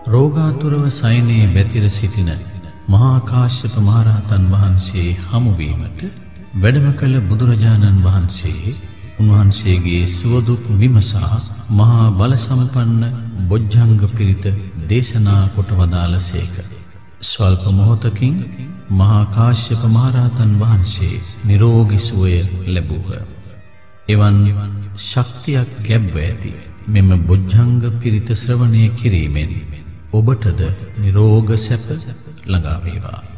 රෝගාතුරව සයනේ බැතිර සිටින මහා කාශ්‍යප මහරහතන් වහන්සේ හමුවීමට වැඩම කළ බුදුරජාණන් වහන්සේ උන්වහන්සේගේ සුවදුක් විමසා මහා බල සම්පන්න බොජ්ජංග පිරිත දේශනා කොට වදාළසේක. ස්වල්ප මොහොතකින් මහා කාශ්‍යප මහරහතන් වහන්සේ නිරෝගී සුවය ලැබුව. එවන් ශක්තියක් ගැබ්ව ඇති මෙම බොජ්ජංග පිරිත ශ්‍රවණය කිරීමෙන් ඔබටද නිරෝග සැප ළඟා වේවා.